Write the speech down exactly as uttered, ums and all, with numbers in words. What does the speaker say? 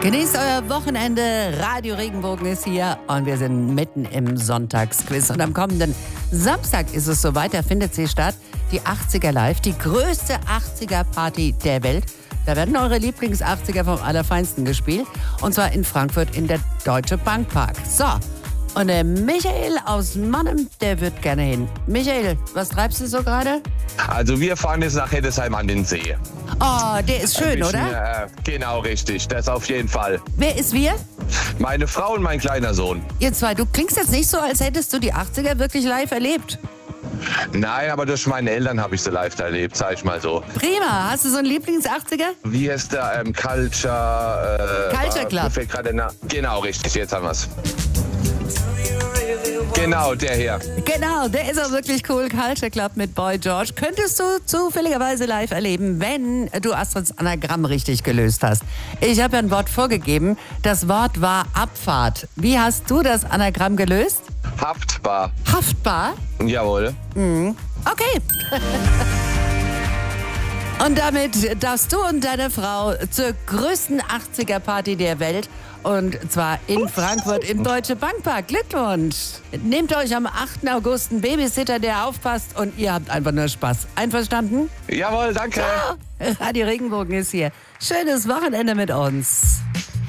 Genießt euer Wochenende. Radio Regenbogen ist hier und wir sind mitten im Sonntagsquiz. Und am kommenden Samstag ist es soweit, da findet sie statt. Die achtziger Live, die größte achtziger-Party der Welt. Da werden eure Lieblings-achtziger vom Allerfeinsten gespielt. Und zwar in Frankfurt in der Deutsche Bank Park. So, und der Michael aus Mannheim, der wird gerne hin. Michael, was treibst du so gerade? Also wir fahren jetzt nach Heddesheim an den See. Oh, der ist schön, bisschen, oder? Äh, genau, richtig. Das auf jeden Fall. Wer ist wir? Meine Frau und mein kleiner Sohn. Ihr zwei, du klingst jetzt nicht so, als hättest du die achtziger wirklich live erlebt. Nein, aber durch meine Eltern habe ich sie live erlebt, sag ich mal so. Prima. Hast du so einen Lieblings-achtziger? Wie ist der ähm, Culture... Äh, Culture Club. mir fällt gerade na- genau, richtig. Jetzt haben wir's. Genau, der hier. Genau, der ist auch wirklich cool. Culture Club mit Boy George. Könntest du zufälligerweise live erleben, wenn du Astrids Anagramm richtig gelöst hast. Ich habe ja ein Wort vorgegeben. Das Wort war Abfahrt. Wie hast du das Anagramm gelöst? Haftbar. Haftbar? Jawohl. Okay. Und damit darfst du und deine Frau zur größten achtziger-Party der Welt. Und zwar in Frankfurt im Deutsche Bank Park. Glückwunsch! Nehmt euch am achten August einen Babysitter, der aufpasst und ihr habt einfach nur Spaß. Einverstanden? Jawohl, danke. Radio Regenbogen ist hier. Schönes Wochenende mit uns.